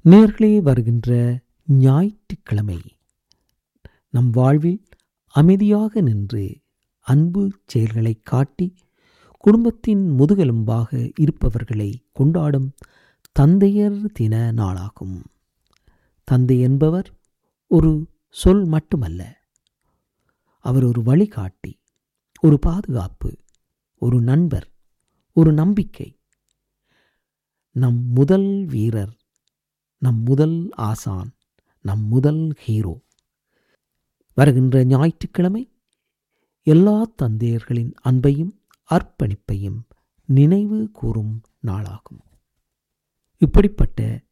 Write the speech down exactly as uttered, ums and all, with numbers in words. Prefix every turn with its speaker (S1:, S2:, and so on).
S1: நேர்களே, வருகின்ற ஞாயிற்றுக்கிழமை நம் வாழ்வில் அமைதியாக நின்று அன்பு செயல்களை காட்டி குடும்பத்தின் முதுகெலும்பாக இருப்பவர்களை கொண்டாடும் தந்தையர் தின நாளாகும். தந்தை என்பவர் ஒரு சொல் மட்டுமல்ல, அவர் ஒரு வழிகாட்டி, ஒரு பாதுகாப்பு, ஒரு நண்பர், ஒரு நம்பிக்கை. நம் முதல் வீரர், நம் முதல் ஆசான், நம் முதல் ஹீரோ. வருகின்ற ஞாயிற்றுக்கிழமை எல்லா தந்தையர்களின் அன்பையும் அர்ப்பணிப்பையும் நினைவு கூறும் நாளாகும். இப்படிப்பட்ட